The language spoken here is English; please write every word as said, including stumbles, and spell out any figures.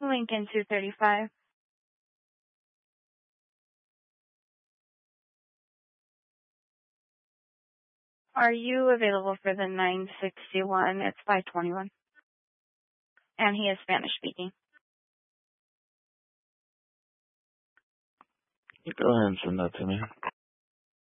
Lincoln two thirty-five. Are you available for the nine sixty-one? It's five twenty-one. And he is Spanish speaking. Go ahead and send that to me.